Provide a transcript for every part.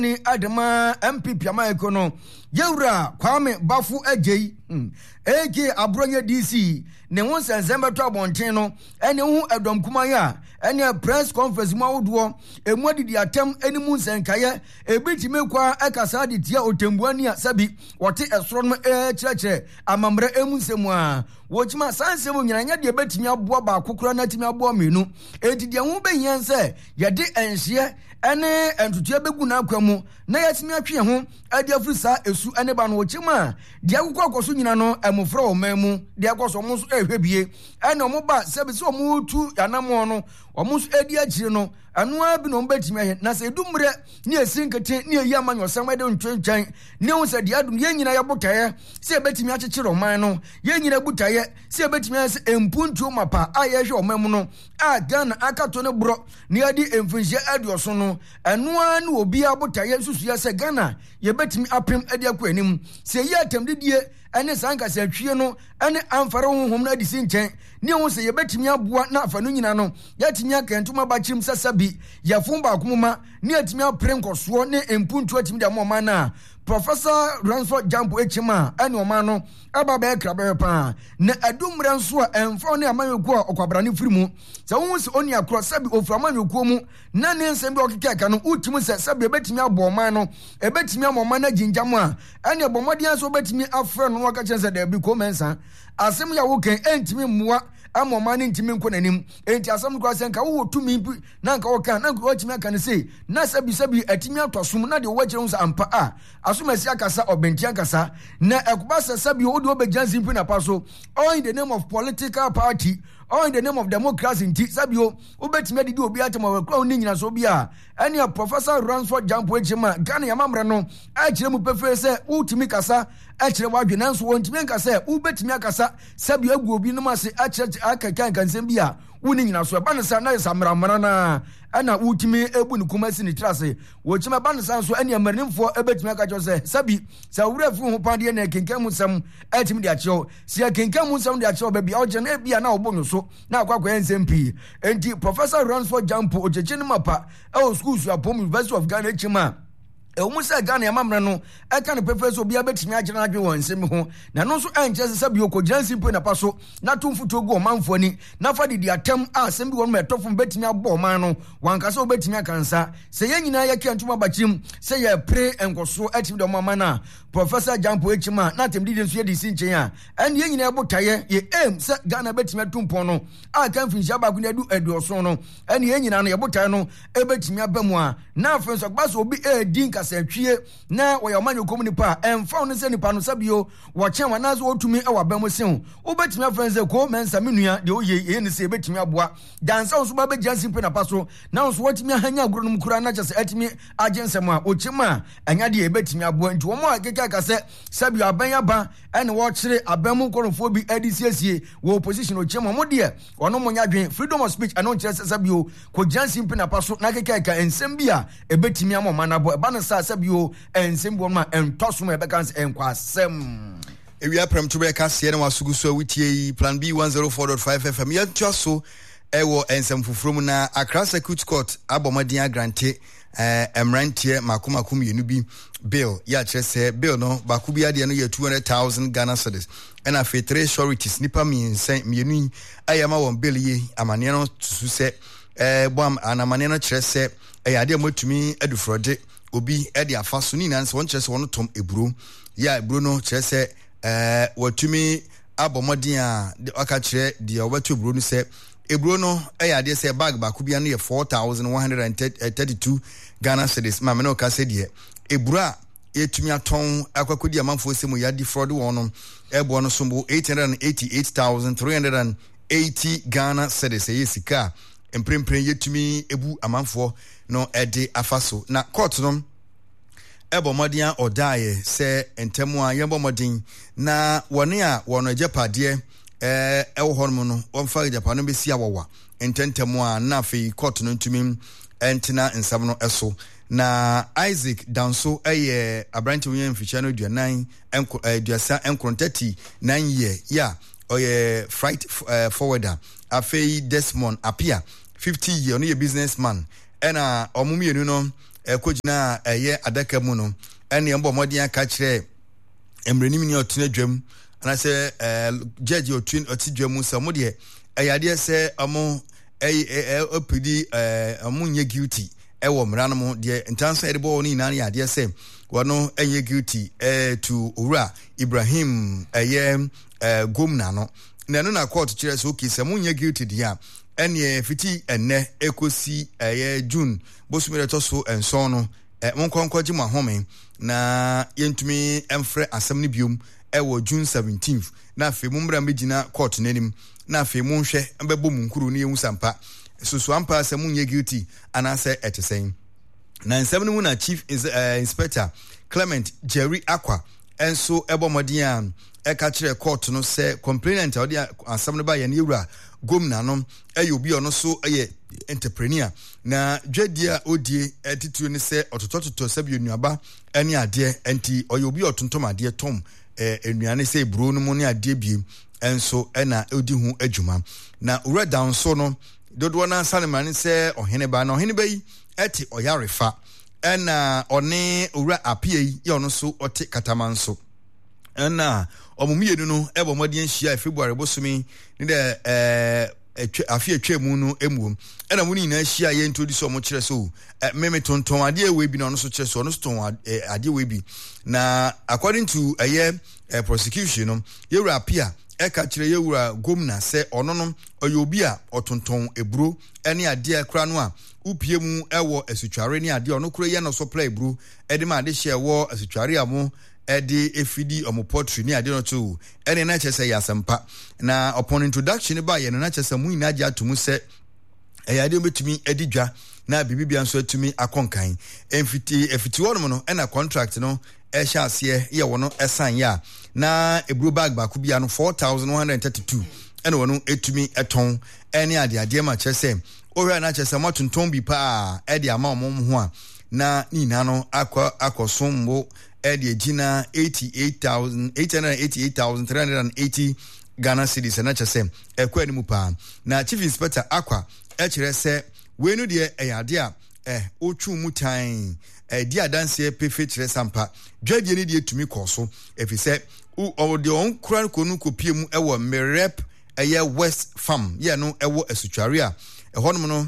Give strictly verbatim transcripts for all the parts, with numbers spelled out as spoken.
ni adama M P Piama Ekono Yewra Kwame Bafu Ejei Eke Abronye D C ne won senzembe to abonten no ene hu adom kumaya ene press conference mu awodwo emu adidi atem enimu nsenkaye ebitime kwa ekasa de tia otembuani a sabi wote esoro no e kirekire amamre emu nsemu a wochima sansemu nyanya de betimi aboa ba kokora na timi aboa menu edidi hu behian se yede enhye ene entutu ebegu na akwamu na yatimi atwe ho ade afrisa esu ene ba no wochima de akokọ akoso nyina no emofra o mamu de akoso mo so ehwebie ene omo ba sabi so omo tu yanamo no omo so edi akire no anu abi no betimi ahe na se edumre ne esinkete ne eyi amanyosam ede ntwenchan ne hu se de adum ye nyina ya botaye se betimi akekere oman no ye nyina butaye se betimi ase empuntu mapa aye hwe omamu no a Ghana akato ne bro ne adi emfunhye adioso no anu anu obi abotaye susu ya se Ghana ye betimi apem adi akwanim se ye atemdidie ene sanka se atwie no ene amfare honhom na adisi nchen ne hu se ye betimi aboa na afa no nyina no yatimi akantuma bachim sasabi yafumba akumuma ne atimi apre nkoso ne empuntu atimi da moma na Professor Ransford Jampo Echima ene omano aba ba ekra pa na adumre nso a emfa ne amanyoku a okwabrane firimu se wo se oni akro sabi ofura amanyoku mu na ne nsem bi okekeka no utimi se sabi ebetimi abo oman no ebetimi amoman na jinjam a ene bomodi anso betimi afre no waka chense da bi ko mensa asem ya wo kan entimi muwa amoman ne ntimi nko nanim enti asem ko asenka wo tumi na nka wo kan na nko watimi aka ne se na sabi sabi atimi atosum na de wo kire nso ampa a asumasi akasa obenti akasa na ekuba sabi wo de obegyansi mpi na paso all in the name of political party all in the name of democracy nti sabi wo obetimi adidi obi atema wa kwa oni nyina so bi a ene Professor Ransford Jampo Echima Ghana yamamre no a kire mu pefe se utimi kasa a kire wadwe nanso wontimi nkasa ubetimi akasa sabi agu obi no mase a kire akakan kansem bi a woni nyina so ba ne sa na samramara na ana utimi ebu ne kumasi ne trase wochima ba ne sa so ene amarinfo ebetimi akacho se sabi sa wurafu ho pande na kenkan musam atimi de acho si kenkan musam de acho ba bia oje na bia na obonyo so na akwakwa ensmp enti Professor Ransford Jampo ojeche ne mapa e schools apom University of Ghana Echima e omu se Ghana yamamre no e kan professor obi abetimi agye na adwe won nsem ho na no so enche se sabi okogyansi mpo na paso na tumfuto go manfo ni na fa didi atem a asem bi won metofo betimi abo man no wankasa obetimi akansa se ye nyina ye kantuma bachim se ye pre enkoso atimi do mama na Professor Jampo Echima na tem didi nso ye di sinchen a en ye nyina ebotaye ye aim se Ghana betimi atumpo no a kan finja ba ku na du aduoso no en ye nyina no ye botaye no ebetimi abamu a na afenso gbaso obi e din asantwie na wo yamanyo communipa emfa no se nipa no sabio wo kyen wanazo otumi e wabam sen obetimi afense ko mensa menua de oye ye ne se betimi aboa dansa so ba begyansi pe na paso na so watimi ahanya aguro no mkura na kyese atimi agensem a ochima anya de ebetimi aboa nti wo mo akeka kase sabio aban aba ene wo kire abam nkorofo bi adisiesie wo opposition ochima mo de ono mo nyadwen freedom of speech anon kyese sabio ko gyansi pe na paso na keka ka ensem bia ebetimi amoma na bo ba sa sabio ensembo ma entosum ebekans enkwasem ewia prem to be kase na wasugu so witie plan B one oh four point five F M ya twaso ewo ensem fufrom na Accra Circuit Court abomadian grante eh emrantie makomakum yenu bi bill ya chese bill no bakubi ade no ye two hundred thousand Ghana cedis and afi three sureties nipa mi sen mienu ayama won bill ye amane no tusu se eh bom anamane no chese eh ade motumi adufrode obi e de afaso ni nan se won kyerese won tom eburo ya eburo no kyerese eh watumi abomodin a aka kyere de obato eburo no se eburo no e ya de se bag ba ku bia no ye four thousand one hundred thirty-two Ghana cedis ma me no ka se de eburo a etumi aton akwakodi amanfo se mo ya di fraud won no ebo no so bo eight hundred eighty-eight thousand three hundred eighty Ghana cedis e sika emprempren yetumi ebu amanfo no ede afaso na court no ebo modian odaye se entemu a yebo modin na wone a wono agepade eh ewo honum no wonfa agepade no besi awowa ententemu a na fe court no ntumi entina nsam no eso na Isaac Danso eye abranti won ficha no duanan enko duasa enko thirty nine year ya oye freight uh, forwarder afei Desmond Apia fifty year no ye businessman ena omumienu no ekojina eye adaka mu no ene mbo modin aka kire emrenim ni otuna dwam ana se judge otun otidwam so mo de eyade se amo eh opidi eh amunye guilty e wo mra no mo de ntanso ede bo ni nan yade se wono enye guilty eh to Owura Ibrahim eye eh gomna no na no na court kire se okay se munye guilty dia ene fiti enne ekosi eye June bosumire to so enson no eh monkonkwaji mo ahome na yentumi emfre asem ni biom e wo June seventeenth na afi mumbra megina court nanim na afi munhwe mbebo munkuru ni yehu sampa susu ampa asem munye guilty anase etesen na nsem no mu na chief uh, inspector Clement Jerry Akwa enso ebomodin a e ka kire court no se complainant odi asem no ba ye ne Owura gomna no e obi ono so e entrepreneur na dwadia odie etitu ne se ototototo sabi onuaba ene ade enti oye obi otontom ade tom eh enuane se bro no mu ne ade bie enso ena odi hu adwuma na Owura down so no dodo na sanemane se ohene ba na ohene ba yi eti oyarefa ena one Owura apie ye ono so ote katamanso ena omumienu no ebo modien hia February bosumi ni de eh afie twemu no emuom ena mu ni na hia ye introduce omo kire so meme tonton ade we bi na ono so kire so ono so ton ade we bi na according to aye prosecution no Owura apia e ka kire Owura gomna se ono no oyobi a otonton eburo ene ade kra no a upiemu ewo asutware ni ade ono kro ye no so play eburo ede ma ade hia ewo asutware amo edi efidi omopotri ni ade no to ene na chese yasempa na upon introduction ba ye no na chese mu ina age atomu se eyade betumi edidwa na bibibia nso atumi akonkan enfiti efiti wono no ena contract no e hya ase ye wono esan ya na ebro bag ba ku bia no four thousand one hundred thirty-two ene wono etumi eton ene ade ade ma chese ohwa na chese matonton bi pa e de ama omom ho a na nina no akwa akosombo Eddie Gina eighty-eight thousand eight hundred eighty-eight thousand three hundred eighty Ghana cedis na chese ekwa ni mu pa na chief inspector Akwa e kire se we no de eyade a eh otwu mutan eh di adanse pefe kire sampa dwadie ni de tumi koso efise o de on kura konu kopie mu ewo merep eye West Farm ye no ewo asutware a ehonum no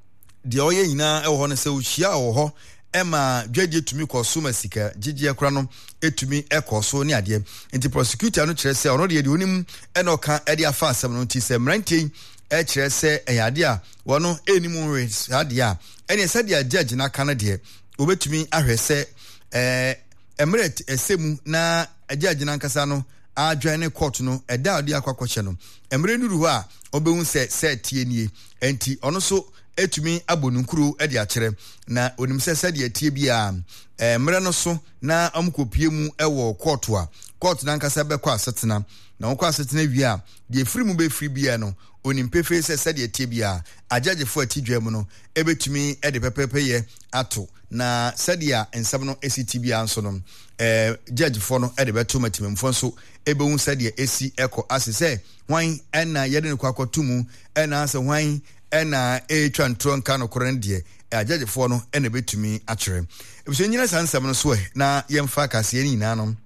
de oye nyina ewo no se ohia oho Emma dwadie tumi koso masika gigye kura no etumi ekoso ne ade enti prosecutor no kire se ono de de onim ena oka ade afa asem no nti se mrantie e kire se eyade a wono enimu race ade a ene se de judge na kana de obetumi ahwese eh emirate esemu na judge na nkasa no adwane court no eda ade akwakoche no emire nuru a obehun se se tie nie enti ono so etumi abonunkuru e de akere na onim se se de atie bia eh mre no so na amkopie mu e wo court a court na nkasa be kwa asetena na wo kwa asetena wi a de free mu be free bia no onim pefe se se de atie bia ajagefo atidwa mu no ebetumi e de pepepe ye ato na sadia ensam no ect bia nso no eh judge fo no e de beto matimemfo nso ebehun sadia esi eko asese hwan ena yede ne kwa akotumu ena ase hwan ena e twantro nka no koran de agagefo no ena betumi akere ebiso nyina sansam no so na yemfa kase ni na no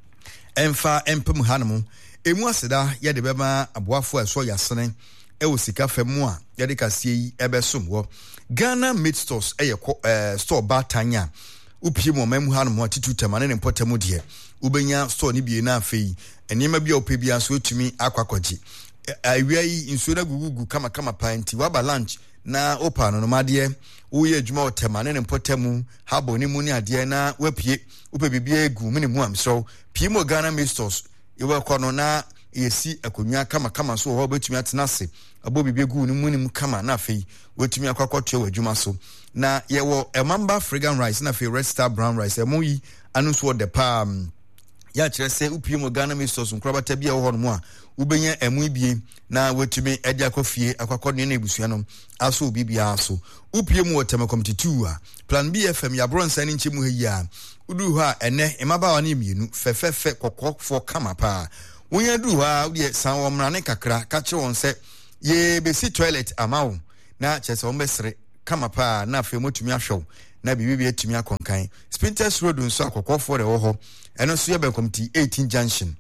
emfa empem hanom emu aseda ye de bema aboafo eso yasene e wo sika famu a ye de kase yi ebesom wo Ghana Meat Stores e ye store batanya upie mo memu hanom atitu tamane ne potamu de ubenya store ni bie na afei enima bia opebia so etumi akwakwaji awia yi nsuo na gugugu kama kama panti waba lunch na opa no made wo ye adwuma otemane ne potamu habo ni mu ni ade na wapie upe bibia egu mini mu amso pie mo Ghana Meat Stores yewe kono na yesi akonwa kama kama so ho betumi atenase abo bibia egu ni mu ni mu kama na afei wetumi akwakwato adwuma so na yewo emamba Fragrant rice na afei Red Star brown rice emo yi anu so de pa ya kire se upie mo Ghana Meat Stores nkrabata bia wo ho no a ubenya emu ibie na wetumi edi akofie akwakodne na ebusua no aso obi bia aso upie mu wotem committee two a plan B F M ya bronsa ni nchemu ha ya udu ha ene emaba wa ne mienu fefefe kokofo kama pa wonya du ha de san wo mrane kakra ka kire won se ye besi toilet amawo na chese won besere kama pa na afi motumi ahwew na bibi bi etumi akonkan Spinters Road nso akokofo de wo ho eno so ye benkom T eighteen junction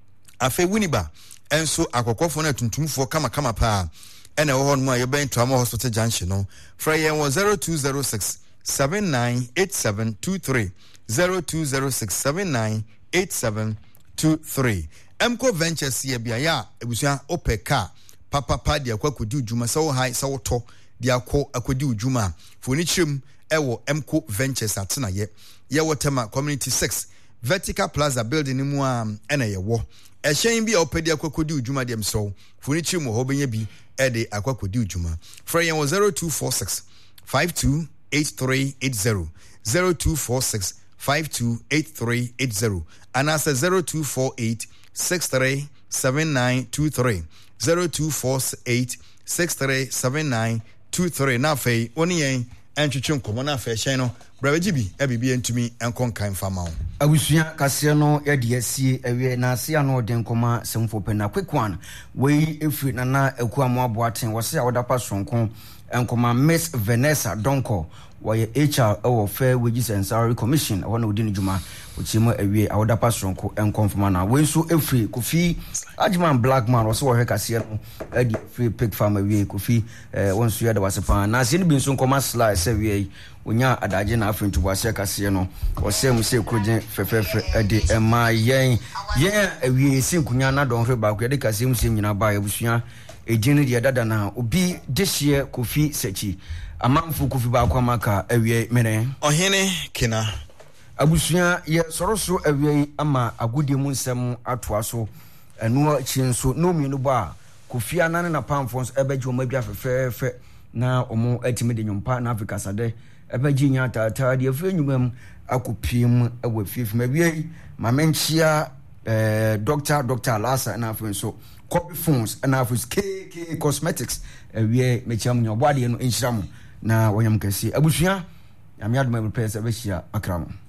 afa Winneba enso akokofo na tuntumfo kama kama pa ena wo ho no a ye ben Trauma Hospital junction no fra ye one zero two zero six seven nine eight seven two three zero two zero six seven nine eight seven two three Emco Ventures ye bia ya ebusia opeka papa pa dia kwakodi udwuma sa wo hai sa wo to dia ko akodi udwuma foni chim ewo Emco Ventures atena ye ye wotema community six Vertical Plaza building mu a ena ye wo ehyen bia opedi akwakodi udwuma dem so foni chim ho benya bi ede akwakodi udwuma fra ye zero two four six five two eight three eight zero zero two four six five two eight three eight zero and as zero two four eight six three seven nine two three zero two four eight six three seven nine two three na fei oni yen entwetwe nkomo na fa hyen no brabegibi abibi entumi enkonkan fama wo abusua kase no ye de asie awie na asia no de nkoma semfo pena quick one we efri na na akuamo aboaten wo se awodapa sonko enkoma Miss Vanessa Donko why H R our Fair Wages and Salary Commission I want to do juma ochimo awie awodapa sonko enkonfoma na we so efri Kofi Ajman Blackman was so kase no adi free pig farm awie Kofi eh won so yada wasepa na asie no bi nso nkoma slice awie onya adaje na afentu wase kase no wose mu se kroje fefefe ade ema yen yen awie sinkunya na don hwe ba ko de kase mu se nyina ba ya busua ejini de dada na obi dehye Kofi Sechi amamfu Kofi ba kwa maka awie mere ohene kina abusua ye soroso awie ama agudi mu nsem atoa so eno chinso no mienu ba Kofi anane na pamfons ebeji omabia fefefe na omo atimi de nyompa na Africa sade ebeji nya tata de afi nyumam akopiem awafif mawie mamenchia eh doctor doctor Lasa na afenso copy phones and afus K K Cosmetics awie mecham nya obade no enhiramu na wonyam kase abusua yamiaduma me pese abehia akramo